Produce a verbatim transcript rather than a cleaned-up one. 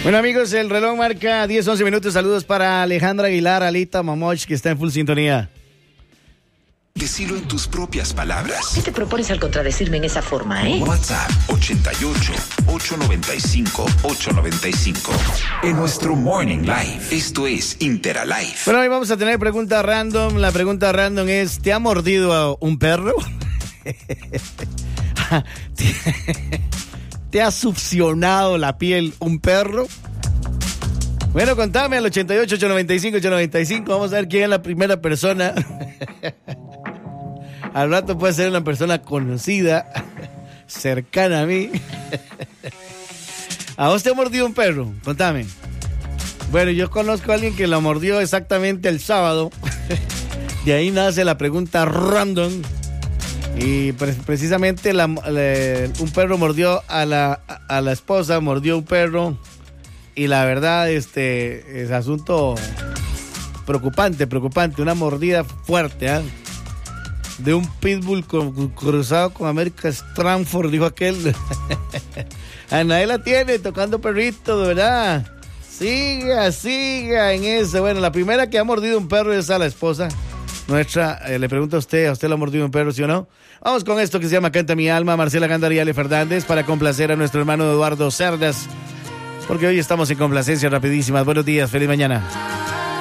Bueno, amigos, el reloj marca diez, once minutos. Saludos para Alejandra Aguilar, Alita Mamoch, que está en full sintonía. Decilo en tus propias palabras. ¿Qué te propones al contradecirme en esa forma, eh? WhatsApp ochenta y ocho, ochocientos noventa y cinco, ochocientos noventa y cinco. En nuestro Morning Live. Esto es Interalive. Bueno, hoy vamos a tener pregunta random. La pregunta random es: ¿te ha mordido a un perro? ¿Te ha succionado la piel un perro? Bueno, contame al ochenta y ocho, ochocientos noventa y cinco, ochocientos noventa y cinco. Vamos a ver quién es la primera persona. Al rato puede ser una persona conocida, cercana a mí. ¿A vos te ha mordido un perro? Contame. Bueno, yo conozco a alguien que lo mordió exactamente el sábado. De ahí nace la pregunta random. Y pre- precisamente la, la, un perro mordió a la, a la esposa, mordió un perro. Y la verdad, este es asunto preocupante, preocupante. Una mordida fuerte, ¿eh? De un pitbull con, cruzado con American Stanford, dijo aquel. A nadie la tiene tocando perrito, de verdad. Siga, siga en eso. Bueno, la primera que ha mordido un perro es a la esposa nuestra. Eh, le pregunto a usted, ¿a usted le ha mordido un perro, sí o no? Vamos con esto que se llama Canta mi alma, Marcela Gándara y Ale Fernández, para complacer a nuestro hermano Eduardo Cerdas, porque hoy estamos en complacencias rapidísimas. Buenos días, feliz mañana.